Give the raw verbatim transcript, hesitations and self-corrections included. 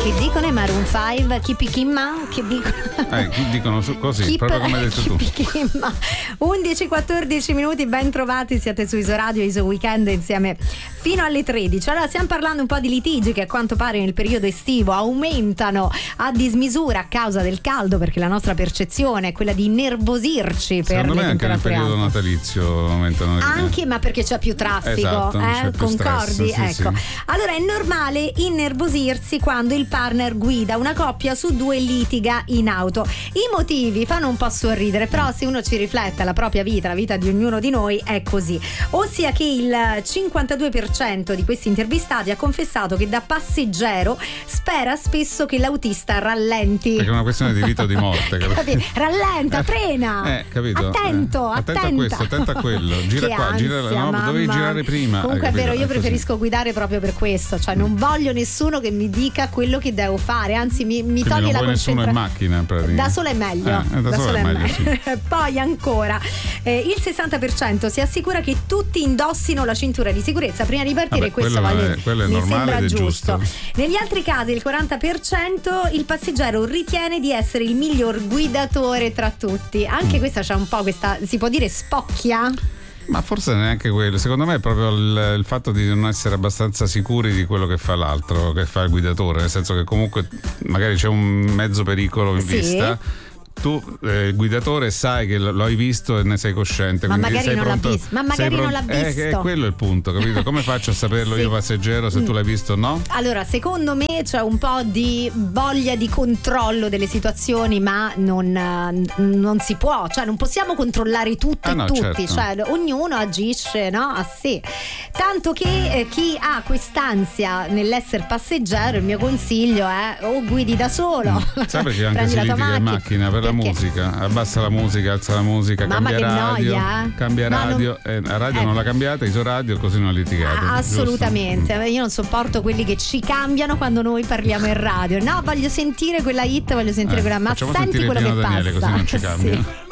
Che dicono i Maroon cinque? Kipi Kimma? Che dicono? Eh, dicono così, Keep, proprio come hai detto tu. Kimma. undici quattordici minuti, ben trovati, siete su Iso Radio, Iso Weekend insieme fino alle tredici. Allora, stiamo parlando un po' di litigi che a quanto pare nel periodo estivo aumentano a dismisura a causa del caldo, perché la nostra percezione è quella di innervosirci per Secondo le me anche nel temperature periodo alte. natalizio aumentano. Anche, ma perché c'è più traffico, esatto, eh? c'è più Concordi? stress, sì, ecco. sì. Allora è normale innervosirsi quando il partner guida, una coppia su due litiga in auto. I motivi fanno un po' sorridere, però se uno ci riflette, la propria vita, la vita di ognuno di noi è così. Ossia che il cinquantadue per cento di questi intervistati ha confessato che da passeggero spera spesso che l'autista rallenti. Perché è una questione di vita o di morte, capito? Capito? Rallenta, frena. Eh, capito? Attento, eh. attento a questo, attento a quello. Gira Che qua, ansia, gira, no, mamma. dovevi girare prima. Comunque eh, è vero, io è così. preferisco guidare proprio per questo, cioè non voglio nessuno che mi dica quello che devo fare, anzi mi, mi Quindi toglie non la vuoi nessuno in concentrazione. macchina, praticamente. Da sola è meglio. Eh, da, da sola sola è meglio, sì. Poi ancora eh, il sessanta per cento si assicura che tutti indossino la cintura di sicurezza prima di partire. Vabbè, questo quello voglio, è- quello è mi normale sembra ed è giusto. giusto. Negli altri casi il quaranta per cento il passeggero ritiene di essere il miglior guidatore tra tutti. Anche Mm. questa c'è un po' questa, si può dire, spocchia. Ma forse neanche quello, secondo me è proprio il, il fatto di non essere abbastanza sicuri di quello che fa l'altro, che fa il guidatore, nel senso che comunque magari c'è un mezzo pericolo in Sì. vista. Tu, eh, il guidatore, sai che lo, lo hai visto e ne sei cosciente. Ma quindi magari sei non l'ha pronto, visto. Ma sei magari non pronto- l'ha eh, visto. che è quello il punto, capito? Come faccio a saperlo Sì. io passeggero se tu l'hai visto, no? Allora, secondo me c'è un po' di voglia di controllo delle situazioni, ma non, eh, non si può, cioè non possiamo controllare tutto Ah, e no, tutti, certo. cioè ognuno agisce, no, a sé. Tanto che eh, chi ha quest'ansia nell'essere passeggero, il mio consiglio è o guidi da solo. Sai perché anche Prendi si la tua litiga in macchina. macchina per la Perché? musica? Abbassa la musica, alza la musica, Mamma, cambia che radio, noia, eh. cambia Ma radio, eh, la radio Eh. non l'ha cambiata, iso radio, così non litigate. Ah, assolutamente, giusto? io non sopporto quelli che ci cambiano quando noi parliamo in radio. No, voglio sentire quella hit, voglio sentire Eh, quella, ma facciamo senti sentire quello Pino che Daniele, passa. così non ci Sì. cambia.